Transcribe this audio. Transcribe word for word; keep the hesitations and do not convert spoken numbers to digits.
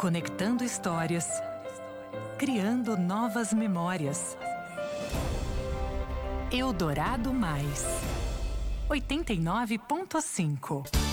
Conectando histórias, criando novas memórias. Eldorado Mais, oitenta e nove ponto cinco.